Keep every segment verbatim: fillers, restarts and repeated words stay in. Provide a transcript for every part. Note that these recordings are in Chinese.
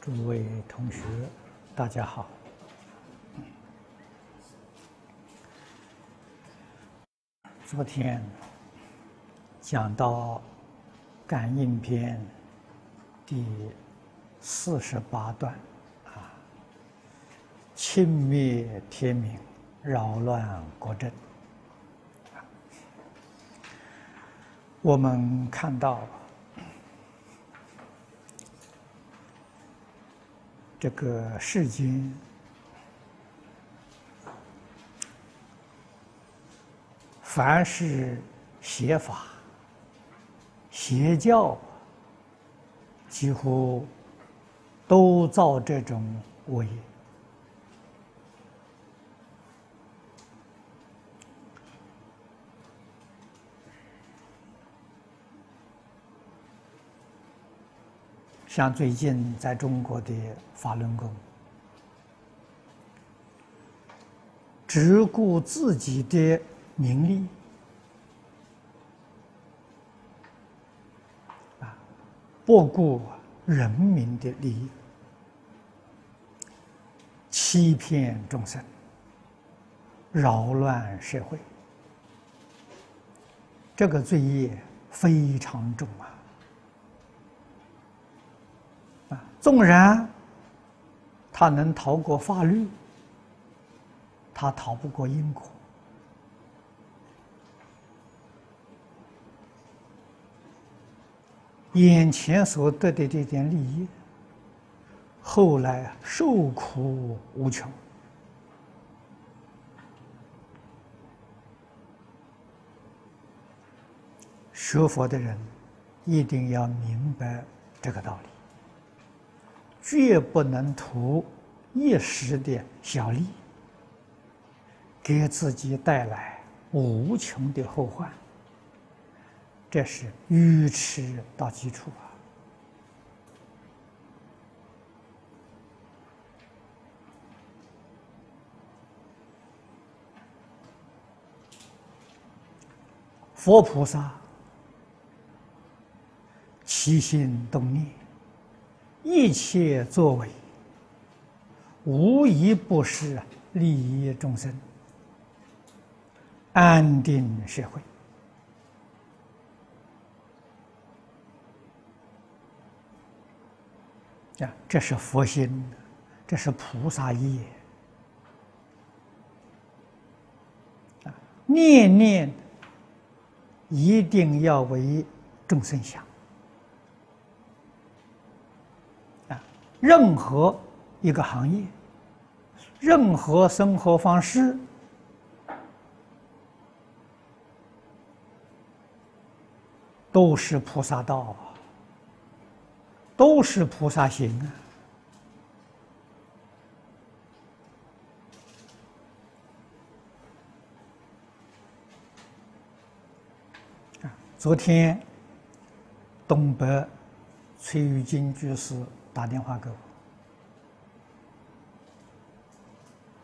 诸位同学，大家好。昨天讲到感应篇第四十八段啊，轻灭天命，扰乱国政。我们看到这个世间凡是邪法、邪教，几乎都造这种恶业。像最近在中国的法轮功，只顾自己的名利，啊，不顾人民的利益，欺骗众生，扰乱社会，这个罪业非常重啊！啊，纵然他能逃过法律，他逃不过因果。眼前所得的这点利益，后来受苦无穷。学佛的人一定要明白这个道理，绝不能图一时的小利，给自己带来无穷的后患。这是愚痴到极处啊！佛菩萨起心动念，一切作为，无一不是利益众生、安定社会。啊，这是佛心，这是菩萨业啊！念念一定要为众生想啊！任何一个行业，任何生活方式，都是菩萨道啊！都是菩萨行啊！昨天东北崔玉金居士打电话给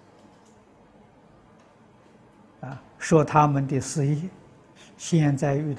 我，啊，说他们的事业现在遇到